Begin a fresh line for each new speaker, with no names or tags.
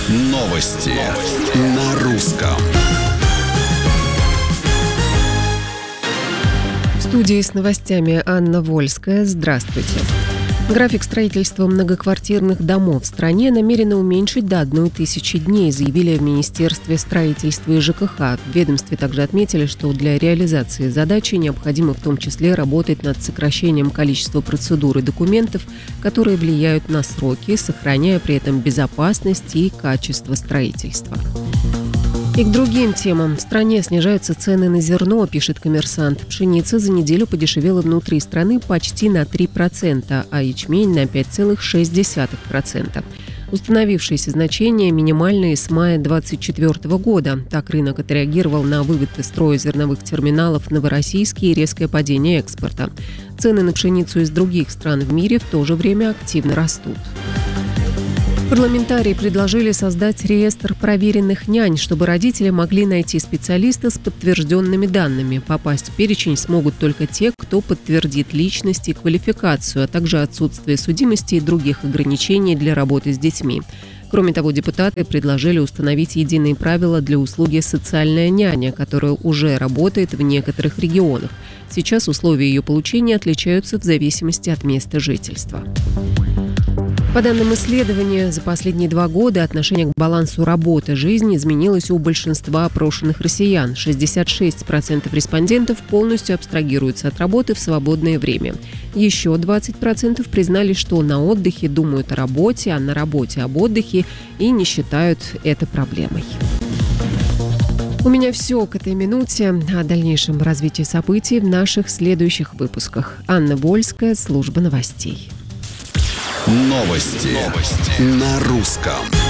Новости на русском.
В студии с новостями Анна Вольская. Здравствуйте. График строительства многоквартирных домов в стране намерены уменьшить до 1000 дней, заявили в Министерстве строительства и ЖКХ. В ведомстве также отметили, что для реализации задачи необходимо в том числе работать над сокращением количества процедур и документов, которые влияют на сроки, сохраняя при этом безопасность и качество строительства. И к другим темам. В стране снижаются цены на зерно, пишет «Коммерсант». Пшеница за неделю подешевела внутри страны почти на 3%, а ячмень на 5,6%. Установившиеся значения минимальные с мая 2024 года. Так рынок отреагировал на вывод из строя зерновых терминалов в Новороссийске и резкое падение экспорта. Цены на пшеницу из других стран в мире в то же время активно растут. Парламентарии предложили создать реестр проверенных нянь, чтобы родители могли найти специалиста с подтвержденными данными. Попасть в перечень смогут только те, кто подтвердит личность и квалификацию, а также отсутствие судимости и других ограничений для работы с детьми. Кроме того, депутаты предложили установить единые правила для услуги «социальная няня», которая уже работает в некоторых регионах. Сейчас условия ее получения отличаются в зависимости от места жительства. По данным исследования, за последние 2 года отношение к балансу работы-жизни изменилось у большинства опрошенных россиян. 66% респондентов полностью абстрагируются от работы в свободное время. Еще 20% признали, что на отдыхе думают о работе, а на работе об отдыхе и не считают это проблемой. У меня все к этой минуте. О дальнейшем развитии событий в наших следующих выпусках. Анна Вольская, служба новостей.
Новости на русском.